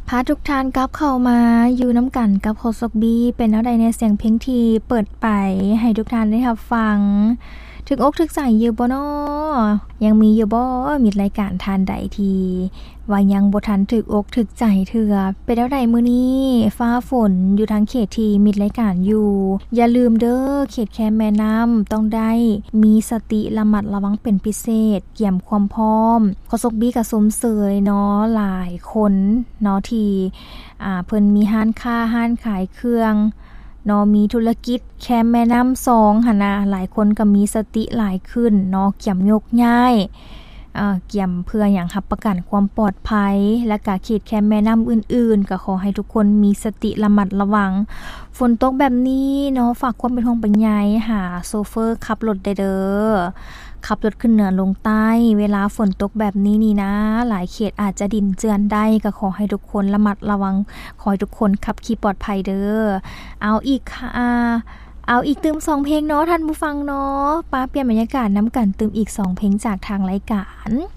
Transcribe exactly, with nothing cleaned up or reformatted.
พาทุกท่านกลับเข้ามาอยู่น้ำกันกับโฮสกบีเป็นเอาใดในเสียงเพลงที่เปิดไปให้ทุกท่านได้รับฟังถึงอกถึกใจอยู่บ่น้อยังมีอยู่บ่มีรายการทานใดที่ว่ายังบ่ทันถึกอกถึกใจเถื่อเป็นเอาใดมื้อนี้ฟ้าฝนอยู่ทางเขตที่มีรายการอยู่อย่าลืมเด้อเขตแคมแม่น้ำต้องได้มีสติระมัดระวังเป็นพิเศษเกี่ยมความพร้อมโฮสกบีก็สมเสยเนาะหลายคนเนาะที่อ่าเพิ่นมีร้านค้าร้านขายเครื่องเนาะมีธุรกิจแคมแม่น้ำสองหั่นน่ะหลายคนก็มีสติหลายขึ้นเนาะเกี่ยมยกย้ายอ่าเกี่ยมเพื่อหยังรับประกันความปลอดภัยและก็เขตแคมแม่น้ำอื่นๆก็ขอให้ทุกคนมีสติระมัดระวังฝนตกแบบนี้เนาะฝากความเป็นห่วงเป็นใยหาโชเฟอร์ขับรถได้เด้อขับรถขึ้นเหนือลงใต้เวลาฝนตกแบบนี้นี่นะหลายเขตอาจจะดินเจือนได้ก็ขอให้ทุกคนระมัดระวังขอให้ทุกคนขับขี่ปลอดภัยเด้อเอาอีกค่ะเอาอีกตืมสองเพลงเนาะท่านผู้ฟังเนาะป้าเปลี่ยนบรรยากาศน้ำกันตืมอีกสองเพลงจากทางรายการ